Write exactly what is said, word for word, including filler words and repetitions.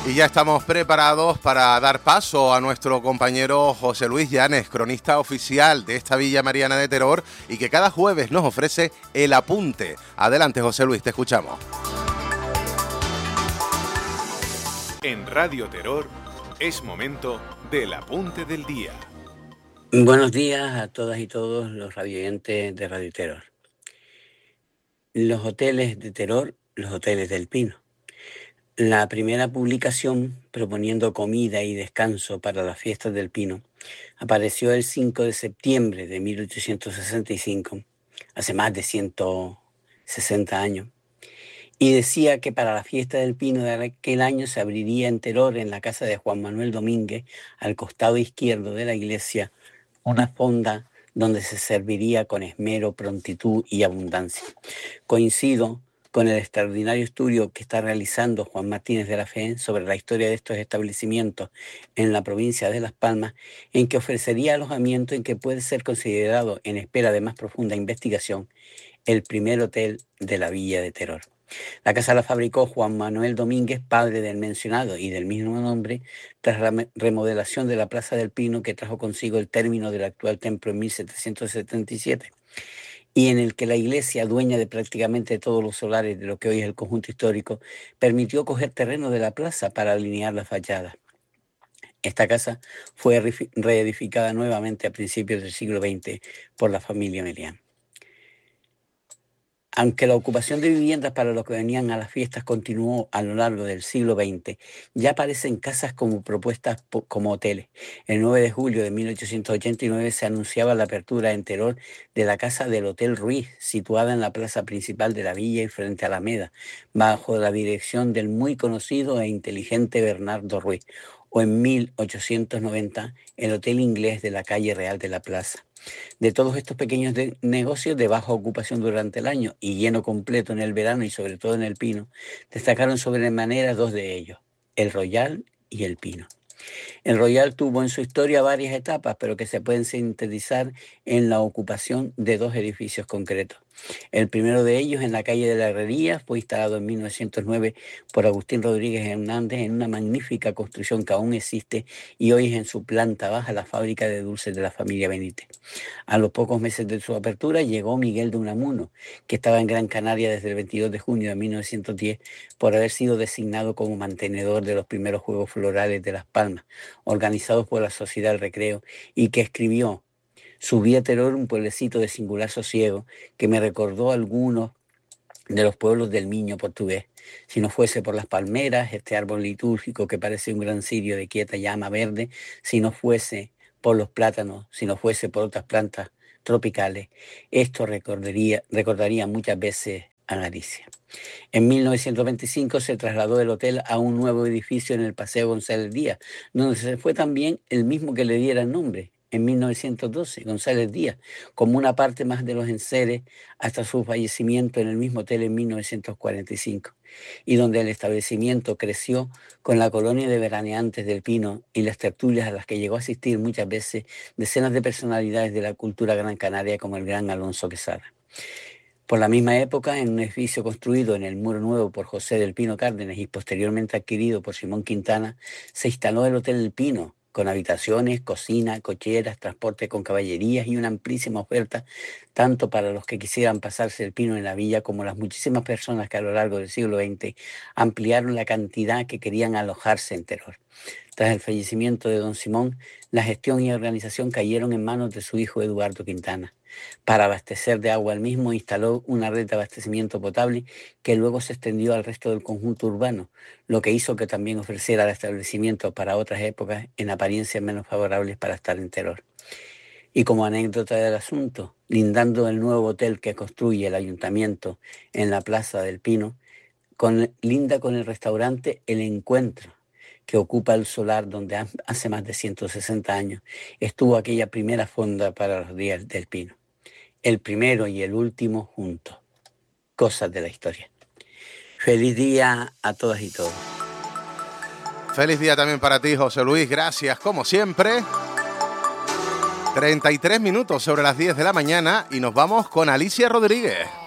Y ya estamos preparados para dar paso a nuestro compañero José Luis Llanes, cronista oficial de esta Villa Mariana de Teror y que cada jueves nos ofrece el apunte. Adelante, José Luis, te escuchamos. En Radio Terror es momento del apunte del día. Buenos días a todas y todos los radioyentes de Radio Terror. Los hoteles de terror, los hoteles del Pino. La primera publicación proponiendo comida y descanso para las fiestas del Pino apareció el cinco de septiembre de mil ochocientos sesenta y cinco, hace más de ciento sesenta años, y decía que para la fiesta del Pino de aquel año se abriría en Teror, en la casa de Juan Manuel Domínguez, al costado izquierdo de la iglesia, una fonda donde se serviría con esmero, prontitud y abundancia. Coincido con el extraordinario estudio que está realizando Juan Martínez de la Fe sobre la historia de estos establecimientos en la provincia de Las Palmas, en que ofrecería alojamiento en que puede ser considerado, en espera de más profunda investigación, el primer hotel de la Villa de Teror. La casa la fabricó Juan Manuel Domínguez, padre del mencionado y del mismo nombre, tras la remodelación de la Plaza del Pino, que trajo consigo el término del actual templo en mil setecientos setenta y siete. Y en el que la iglesia, dueña de prácticamente todos los solares de lo que hoy es el conjunto histórico, permitió coger terreno de la plaza para alinear la fachada. Esta casa fue reedificada nuevamente a principios del siglo veinte por la familia Melián. Aunque la ocupación de viviendas para los que venían a las fiestas continuó a lo largo del siglo veinte, ya aparecen casas como propuestas como hoteles. El nueve de julio de mil ochocientos ochenta y nueve se anunciaba la apertura en Teror de la casa del Hotel Ruiz, situada en la plaza principal de la villa y frente a la Alameda, bajo la dirección del muy conocido e inteligente Bernardo Ruiz, o en mil ochocientos noventa el Hotel Inglés de la calle Real de la Plaza. De todos estos pequeños de negocios de baja ocupación durante el año y lleno completo en el verano y sobre todo en el Pino, destacaron sobremanera dos de ellos, el Royal y el Pino. El Royal tuvo en su historia varias etapas, pero que se pueden sintetizar en la ocupación de dos edificios concretos. El primero de ellos, en la calle de la Herrería, fue instalado en mil novecientos nueve por Agustín Rodríguez Hernández en una magnífica construcción que aún existe y hoy es en su planta baja la fábrica de dulces de la familia Benítez. A los pocos meses de su apertura llegó Miguel de Unamuno, que estaba en Gran Canaria desde el veintidós de junio de mil novecientos diez por haber sido designado como mantenedor de los primeros Juegos Florales de Las Palmas, organizados por la Sociedad del Recreo, y que escribió: subí a Teror, un pueblecito de singular sosiego que me recordó a algunos de los pueblos del Miño portugués. Si no fuese por las palmeras, este árbol litúrgico que parece un gran cirio de quieta llama verde, si no fuese por los plátanos, si no fuese por otras plantas tropicales, esto recordaría, recordaría muchas veces a Galicia. En mil novecientos veinticinco se trasladó el hotel a un nuevo edificio en el Paseo González Díaz, donde se fue también el mismo que le diera el nombre, en mil novecientos doce, González Díaz, como una parte más de los enseres hasta su fallecimiento en el mismo hotel en mil novecientos cuarenta y cinco, y donde el establecimiento creció con la colonia de veraneantes del Pino y las tertulias a las que llegó a asistir muchas veces decenas de personalidades de la cultura gran canaria como el gran Alonso Quesada. Por la misma época, en un edificio construido en el Muro Nuevo por José del Pino Cárdenas y posteriormente adquirido por Simón Quintana, se instaló el Hotel del Pino, con habitaciones, cocina, cocheras, transporte con caballerías y una amplísima oferta, tanto para los que quisieran pasarse el Pino en la villa como las muchísimas personas que a lo largo del siglo veinte ampliaron la cantidad que querían alojarse en Teror. Tras el fallecimiento de don Simón, la gestión y organización cayeron en manos de su hijo Eduardo Quintana. Para abastecer de agua al mismo, instaló una red de abastecimiento potable que luego se extendió al resto del conjunto urbano, lo que hizo que también ofreciera el establecimiento para otras épocas en apariencia menos favorables para estar en Teror. Y como anécdota del asunto, lindando el nuevo hotel que construye el ayuntamiento en la Plaza del Pino, con, linda con el restaurante El Encuentro, que ocupa el solar donde hace más de ciento sesenta años estuvo aquella primera fonda para los días del Pino. El primero y el último juntos. Cosas de la historia. Feliz día a todas y todos. Feliz día también para ti, José Luis. Gracias, como siempre. treinta y tres minutos sobre las diez de la mañana y nos vamos con Alicia Rodríguez.